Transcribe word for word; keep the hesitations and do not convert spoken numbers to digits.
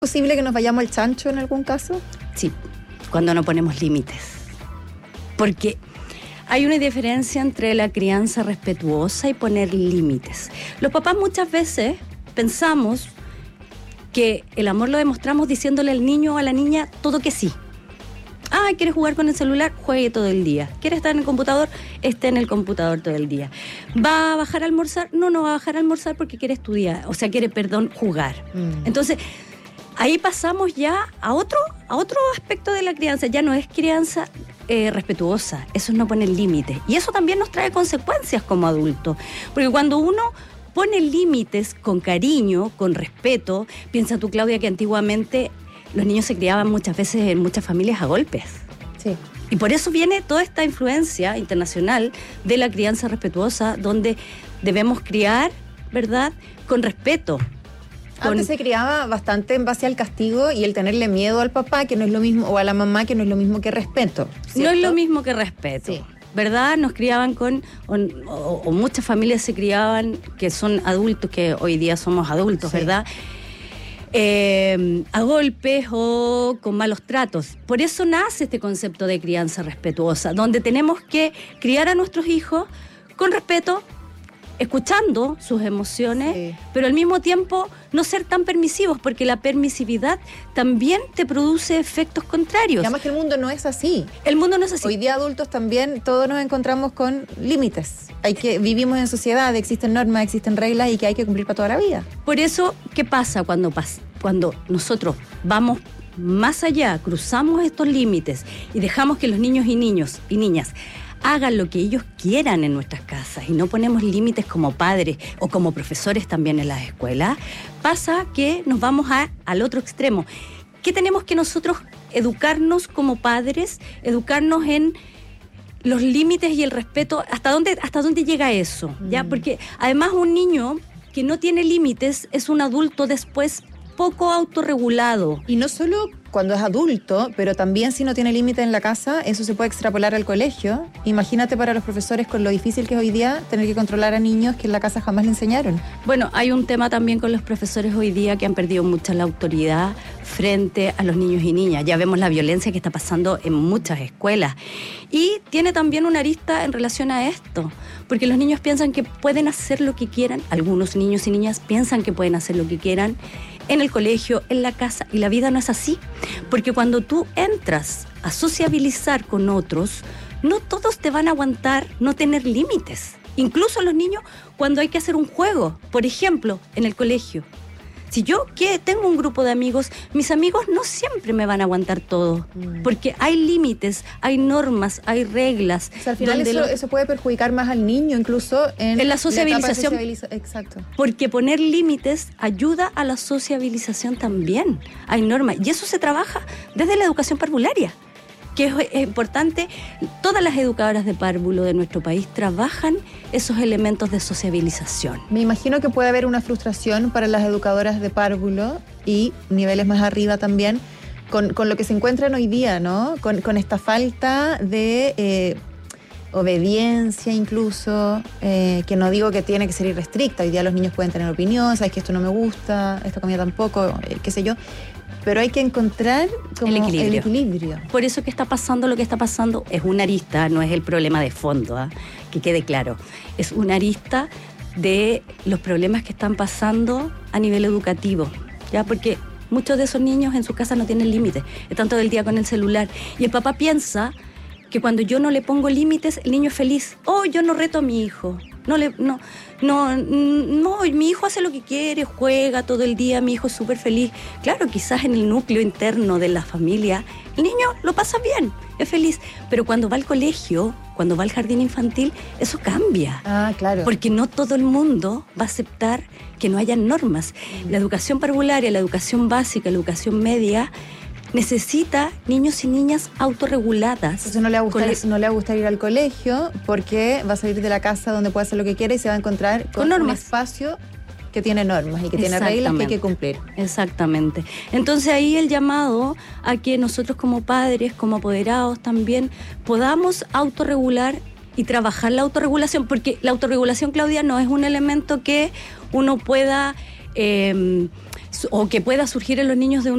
¿Posible que nos vayamos al chancho en algún caso? Sí, cuando no ponemos límites. Porque hay una diferencia entre la crianza respetuosa y poner límites. Los papás muchas veces pensamos que el amor lo demostramos diciéndole al niño o a la niña todo que sí. Ah, ¿quieres jugar con el celular? Juegue todo el día. ¿Quieres estar en el computador? Esté en el computador todo el día. ¿Va a bajar a almorzar? No, no va a bajar a almorzar porque quiere estudiar. O sea, quiere, perdón, jugar. Mm. Entonces, ahí pasamos ya a otro, a otro aspecto de la crianza. Ya no es crianza eh, respetuosa. Eso es no poner límites. Y eso también nos trae consecuencias como adultos. Porque cuando uno pone límites con cariño, con respeto, piensa tú, Claudia, que antiguamente los niños se criaban muchas veces en muchas familias a golpes. Sí. Y por eso viene toda esta influencia internacional de la crianza respetuosa, donde debemos criar, ¿verdad?, con respeto. Con... Antes se criaba bastante en base al castigo y el tenerle miedo al papá, que no es lo mismo, o a la mamá, que no es lo mismo que respeto, ¿cierto? No es lo mismo que respeto. Sí. ¿Verdad? Nos criaban con, o, o, o muchas familias se criaban, que son adultos, que hoy día somos adultos, sí, ¿verdad?, Eh, a golpes o con malos tratos. Por eso nace este concepto de crianza respetuosa, donde tenemos que criar a nuestros hijos con respeto, escuchando sus emociones, sí, pero al mismo tiempo no ser tan permisivos, porque la permisividad también te produce efectos contrarios. Y además que el mundo no es así. El mundo no es así. Hoy día adultos también, todos nos encontramos con límites. Hay que, vivimos en sociedad, existen normas, existen reglas y que hay que cumplir para toda la vida. Por eso, ¿qué pasa cuando, cuando nosotros vamos más allá, cruzamos estos límites y dejamos que los niños y niños y niñas hagan lo que ellos quieran en nuestras casas y no ponemos límites como padres o como profesores también en las escuelas? Pasa que nos vamos a, al otro extremo. ¿Qué tenemos que nosotros educarnos como padres? Educarnos en los límites y el respeto. ¿Hasta dónde, hasta dónde llega eso? Mm. ¿Ya? Porque además un niño que no tiene límites es un adulto después poco autorregulado. Y no solo cuando es adulto, pero también si no tiene límite en la casa, eso se puede extrapolar al colegio. Imagínate para los profesores con lo difícil que es hoy día tener que controlar a niños que en la casa jamás le enseñaron. Bueno, hay un tema también con los profesores hoy día que han perdido mucha la autoridad frente a los niños y niñas. Ya vemos la violencia que está pasando en muchas escuelas. Y tiene también una arista en relación a esto, porque los niños piensan que pueden hacer lo que quieran, algunos niños y niñas piensan que pueden hacer lo que quieran en el colegio, en la casa, y la vida no es así, porque cuando tú entras a sociabilizar con otros, no todos te van a aguantar no tener límites. Incluso los niños, cuando hay que hacer un juego, por ejemplo, en el colegio. Si yo que tengo un grupo de amigos, mis amigos no siempre me van a aguantar todo, mm. porque hay límites, hay normas, hay reglas. O sea, al final eso, lo... eso puede perjudicar más al niño, incluso en, en la sociabilización. La sociabiliza... Exacto. Porque poner límites ayuda a la sociabilización también. Hay normas, y eso se trabaja desde la educación parvularia, que es, es importante. Todas las educadoras de párvulo de nuestro país trabajan esos elementos de sociabilización. Me imagino que puede haber una frustración para las educadoras de párvulo y niveles más arriba también con, con lo que se encuentran hoy día, ¿no? Con, con esta falta de eh, obediencia incluso, eh, que no digo que tiene que ser irrestricta. Hoy día los niños pueden tener opinión, sabes que esto no me gusta, esta comida tampoco, eh, qué sé yo. Pero hay que encontrar como el equilibrio. el equilibrio. Por eso que está pasando lo que está pasando es una arista, no es el problema de fondo, ¿eh? Que quede claro. Es una arista de los problemas que están pasando a nivel educativo, ¿ya? Porque muchos de esos niños en su casa no tienen límites, están todo el día con el celular. Y el papá piensa que cuando yo no le pongo límites, el niño es feliz. Oh, yo no reto a mi hijo. No, le, no, no, no, mi hijo hace lo que quiere, juega todo el día, mi hijo es súper feliz. Claro, quizás en el núcleo interno de la familia, el niño lo pasa bien, es feliz. Pero cuando va al colegio, cuando va al jardín infantil, eso cambia. Ah, claro. Porque no todo el mundo va a aceptar que no haya normas. Mm. La educación parvularia, la educación básica, la educación media, necesita niños y niñas autorreguladas. Entonces no le va a gustar, el... no le va a gustar ir al colegio porque va a salir de la casa donde puede hacer lo que quiera y se va a encontrar con, con normas. Un espacio que tiene normas y que tiene reglas que hay que cumplir. Exactamente. Entonces ahí el llamado a que nosotros como padres, como apoderados también, podamos autorregular y trabajar la autorregulación, porque la autorregulación, Claudia, no es un elemento que uno pueda... Eh, o que pueda surgir en los niños de un